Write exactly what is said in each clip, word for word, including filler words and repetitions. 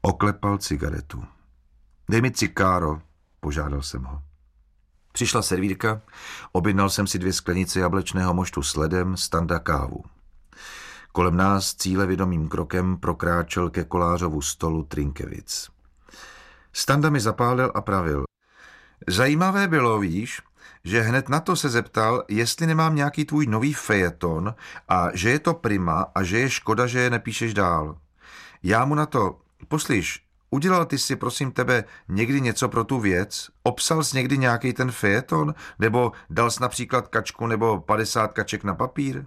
Oklepal cigaretu. Dej mi cikáro, požádal jsem ho. Přišla servírka, objednal jsem si dvě sklenice jablečného moštu s ledem, Standa kávu. Kolem nás cílevědomým krokem prokráčel ke Kolářovu stolu Trinkevic. Standa mi zapálil a pravil. Zajímavé bylo, víš, že hned na to se zeptal, jestli nemám nějaký tvůj nový fejeton a že je to prima a že je škoda, že je nepíšeš dál. Já mu na to, poslyš, udělal ty si, prosím tebe, někdy něco pro tu věc? Obsal jsi někdy nějaký ten fejeton? Nebo dal jsi například kačku nebo padesát kaček na papír?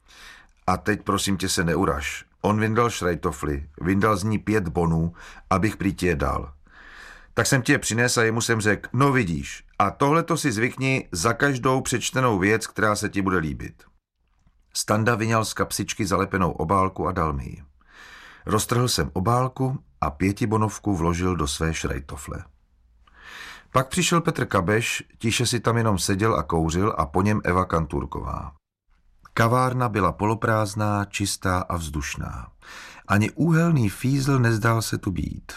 A teď prosím tě se neuraž. On vyndal šrajtofly, vyndal z ní pět bonů, abych prý ti je dal. Tak jsem ti je přinesl a jemu jsem řekl, no vidíš, a tohleto si zvykni za každou přečtenou věc, která se ti bude líbit. Standa vyňal z kapsičky zalepenou obálku a dal mi ji. Roztrhl jsem obálku a pětibonovku vložil do své šrajtofle. Pak přišel Petr Kabeš, tiše si tam jenom seděl a kouřil a po něm Eva Kanturková. Kavárna byla poloprázdná, čistá a vzdušná. Ani úhelný fízl nezdál se tu být.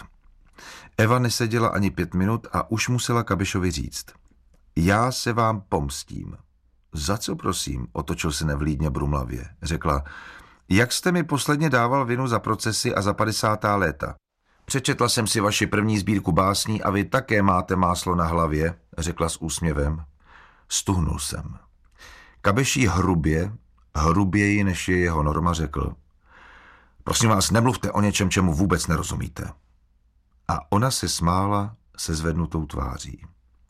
Eva neseděla ani pět minut a už musela Kabešovi říct. Já se vám pomstím. Za co prosím, otočil se nevlídně brumlavě. Řekla, jak jste mi posledně dával vinu za procesy a za padesátá léta. Přečetla jsem si vaši první sbírku básní a vy také máte máslo na hlavě, řekla s úsměvem. Stuhnul jsem. Kabeš jí hrubě, hruběji než je jeho norma, řekl. Prosím vás, nemluvte o něčem, čemu vůbec nerozumíte. A ona se smála se zvednutou tváří.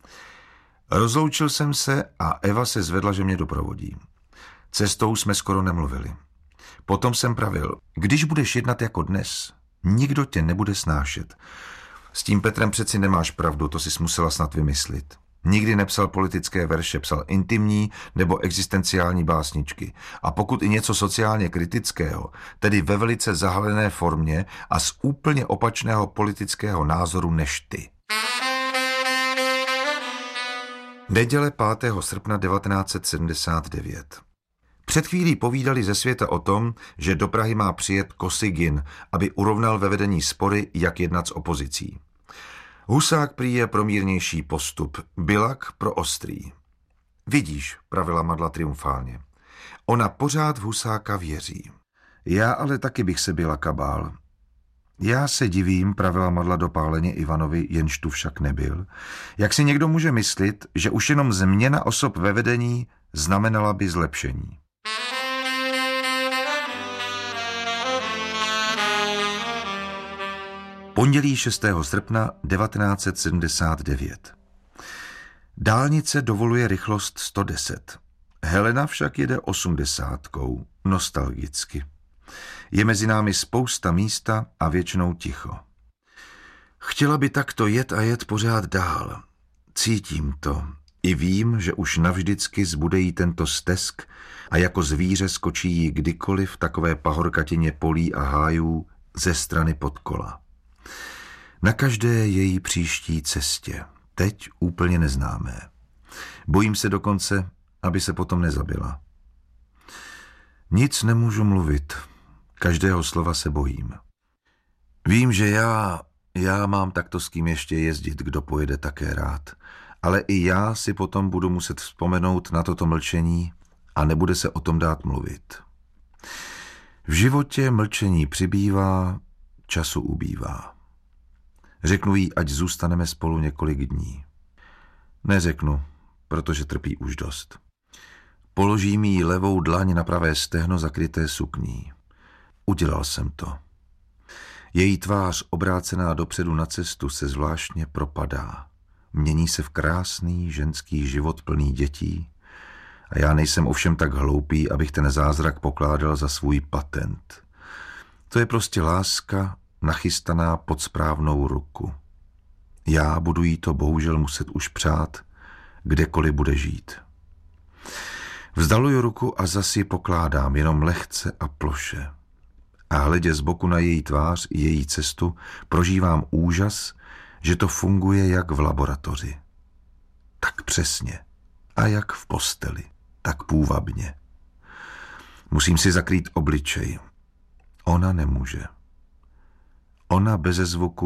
Rozloučil jsem se a Eva se zvedla, že mě doprovodí. Cestou jsme skoro nemluvili. Potom jsem pravil, když budeš jednat jako dnes, nikdo tě nebude snášet. S tím Petrem přeci nemáš pravdu, to jsi musela snad vymyslit. Nikdy nepsal politické verše, psal intimní nebo existenciální básničky. A pokud i něco sociálně kritického, tedy ve velice zahalené formě a z úplně opačného politického názoru než ty. Neděle pátého srpna devatenáct set sedmdesát devět. Před chvílí povídali ze světa o tom, že do Prahy má přijet Kosygin, aby urovnal ve vedení spory, jak jednat s opozicí. Husák prý je pro mírnější postup, Bilak pro ostrý. Vidíš, pravila Madla triumfálně. Ona pořád v Husáka věří. Já ale taky bych se Bilaka bál. Já se divím, pravila Madla dopáleně Ivanovi, jenž tu však nebyl, jak si někdo může myslit, že už jenom změna osob ve vedení znamenala by zlepšení. Pondělí šestého srpna devatenáct set sedmdesát devět. Dálnice dovoluje rychlost sto deset. Helena však jede osmdesátkou, nostalgicky. Je mezi námi spousta místa a většinou ticho. Chtěla by takto jet a jet pořád dál. Cítím to. I vím, že už navždycky zbude jí tento stesk a jako zvíře skočí jí kdykoliv takové pahorkatině polí a hájů ze strany pod kola. Na každé její příští cestě, teď úplně neznámé. Bojím se dokonce, aby se potom nezabila. Nic nemůžu mluvit, každého slova se bojím. Vím, že já, já mám takto s kým ještě jezdit, kdo pojede také rád, ale i já si potom budu muset vzpomenout na toto mlčení a nebude se o tom dát mluvit. V životě mlčení přibývá, času ubývá. Řeknu jí, ať zůstaneme spolu několik dní. Neřeknu, protože trpí už dost. Položím jí levou dlaň na pravé stehno zakryté sukní. Udělal jsem to. Její tvář, obrácená dopředu na cestu, se zvláštně propadá. Mění se v krásný ženský život plný dětí a já nejsem ovšem tak hloupý, abych ten zázrak pokládal za svůj patent. To je prostě láska nachystaná pod správnou ruku. Já budu jí to bohužel muset už přát, kdekoliv bude žít. Vzdaluji ruku a zas ji pokládám, jenom lehce a ploše. A hledě z boku na její tvář i její cestu prožívám úžas, že to funguje jak v laboratoři. Tak přesně. A jak v posteli. Tak půvabně. Musím si zakrýt obličej. Ona nemůže. Ona beze zvuku